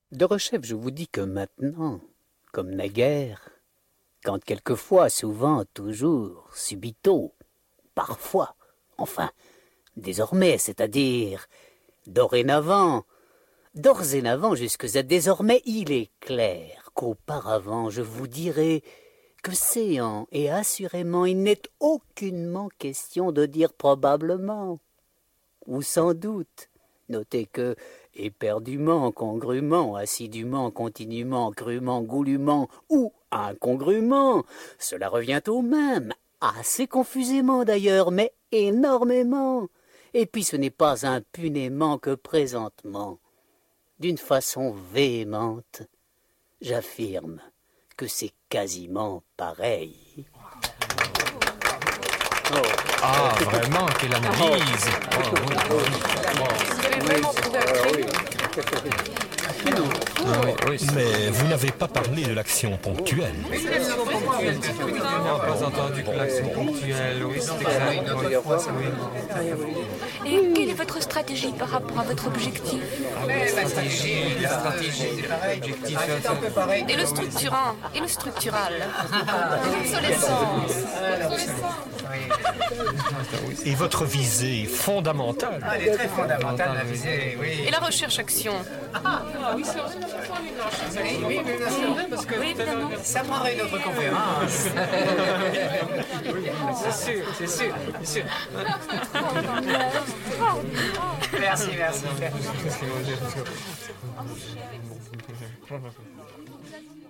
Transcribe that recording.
Derechef, je vous dis que maintenant, comme naguère, quand quelquefois, souvent, toujours, subito, parfois, enfin, désormais, c'est-à-dire, d'ores et avant, jusque à désormais, il est clair qu'auparavant, je vous dirai que séant et assurément, il n'est aucunement question de dire probablement, ou sans doute. Notez que, éperdument, congrument, assidûment, continuement, crûment, goulument ou incongrument, cela revient au même, assez confusément d'ailleurs, mais énormément. Et puis ce n'est pas impunément que présentement, d'une façon véhémente, j'affirme que c'est quasiment pareil. Ah, vraiment, quelle analyse! Vous avez vraiment trouvé un crime? Mais vous n'avez pas parlé de l'action ponctuelle. On n'a pas entendu que l'action ponctuelle, oui, c'est exact. Et quelle est votre stratégie par rapport à votre objectif? La stratégie, l'objectif. Et le structurant? Et le structural? L'obsolescence? Et votre visée fondamentale. Elle est très fondamentale, la visée, oui. Et la recherche-action? Oui, bien sûr, parce que ça prendrait une autre conférence. C'est sûr. Merci.